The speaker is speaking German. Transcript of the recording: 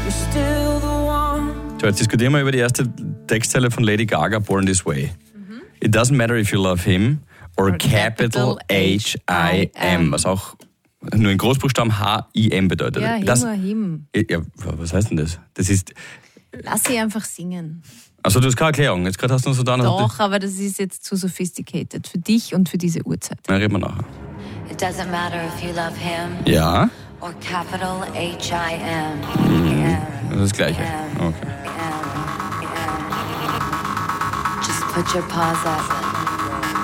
So, jetzt diskutieren wir über die erste Textzeile von Lady Gaga, Born This Way. It doesn't matter if you love him or capital H-I-M, was auch nur in Großbuchstaben H-I-M bedeutet. Ja, him. Ja, was heißt denn das? Das ist... Lass sie einfach singen. Also du hast keine Erklärung, jetzt gerade hast du uns so da... Doch, aber das ist jetzt zu sophisticated für dich und für diese Uhrzeit. Na, reden wir nachher. It doesn't matter if you love him Ja, or capital H-I-M. das ist das Gleiche. Okay. Just put your paws up.